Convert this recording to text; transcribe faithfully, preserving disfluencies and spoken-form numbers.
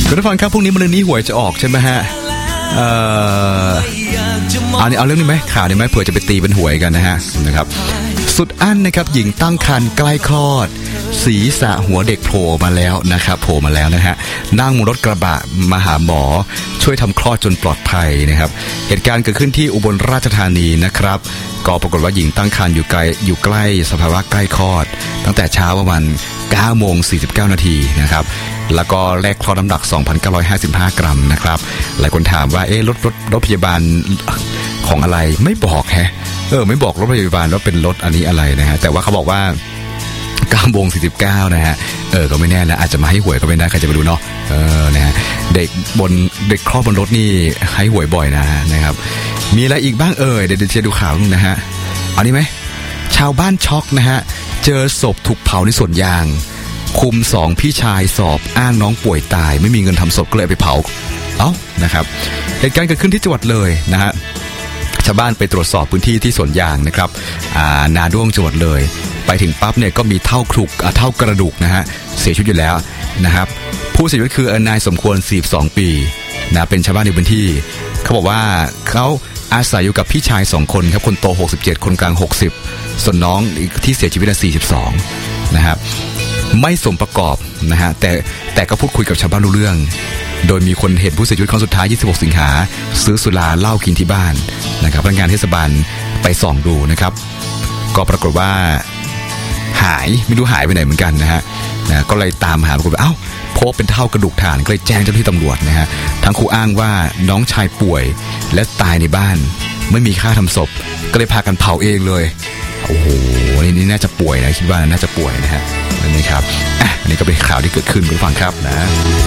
คุณผู้ฟังครับพรุ่งนี้มื้อนี้หวยจะออกใช่ไหมฮะเอ่อเอาเนี่ยเอาเรื่องนี้ไหมข่าวนี้ไหมเผื่อจะไปตีเป็นหวยกันนะฮะนะครับสุดอั้นนะครับหญิงตั้งครรภ์ใกล้คลอดศีรษะหัวเด็กโผล่มาแล้วนะครับโผล่มาแล้วนะฮะนั่งรถกระบะมาหาหมอช่วยทำคลอดจนปลอดภัยนะครับเหตุการณ์เกิดขึ้นที่อุบลราชธานีนะครับก็ปรากฏว่าหญิงตั้งครรภ์อยู่ไกลอยู่ใกล้สภาวะใกล้คลอดตั้งแต่เช้าประมาณเก้าโมงสี่สิบเก้านาทีนะครับแล้วก็แลกคลอดน้ำหนัก สองพันเก้าร้อยห้าสิบห้า กรัมนะครับหลายคนถามว่าเอ๊ะรถรถรถพยาบาลของอะไรไม่บอกแฮะเออไม่บอกรถพยาบาลว่าเป็นรถอันนี้อะไรนะฮะแต่ว่าเขาบอกว่าเก้าโมงสี่สิบเก้านะฮะเออก็ไม่แน่นะอาจจะมาให้หวยก็เป็นได้ใครจะไปดูเนาะเออนะฮะเด็กบนเด็กคลอดบนรถนี่ให้หวยบ่อยนะนะครับมีอะไรอีกบ้างเอ่ยเดี๋ยวจะดูข่าวนะฮะเอานี้ไหมชาวบ้านช็อกนะฮะเจอศพถูกเผาในสวนยางคุมสองพี่ชายสอบอ้างน้องป่วยตายไม่มีเงินทำศพก็เลยไปเผาเอ้านะครับเหตุการณ์เกิดขึ้นที่จังหวัดเลยนะฮะชาวบ้านไปตรวจสอบพื้นที่ที่สวนยางนะครับนาด้วงจังหวัดเลยไปถึงปั๊บเนี่ยก็มีเท่าครุกเท่ากระดูกนะฮะเสียชีวิตอยู่แล้วนะครับผู้เสียชีวิตคือนายสมควรสี่สิบสองปีนะเป็นชาวบ้านในพื้นที่เขาบอกว่าเขาอาศัยอยู่กับพี่ชายสองคนครับคนโตหกสิบเจ็ดคนกลางหกสิบส่วนน้องที่เสียชีวิตสี่สิบสองนะครับไม่สมประกอบนะฮะแต่แต่ก็พูดคุยกับชาวบ้านรู้เรื่องโดยมีคนเห็นผู้เสียชีวิตครั้งสุดท้ายยี่สิบหกสิงหาซื้อสุราเหล้ากินที่บ้านนะครับพนักงานเทศบาลไปส่องดูนะครับก็ปรากฏว่าหายไม่รู้หายไปไหนเหมือนกันนะฮะนะก็เลยตามหาปรากฏว่าเอ้าพบเป็นเท่ากระดูกถ่านก็เลยแจ้งเจ้าหน้าที่ตำรวจนะฮะทั้งคู่อ้างว่าน้องชายป่วยและตายในบ้านไม่มีค่าทำศพก็เลยพากันเผาเองเลยโอ้โหนี่น่าจะป่วยนะคิดว่าน่าจะป่วยนะฮะนี่ครับอ่ะอันนี้ก็เป็นข่าวที่เกิดขึ้นคุณฟังครับนะ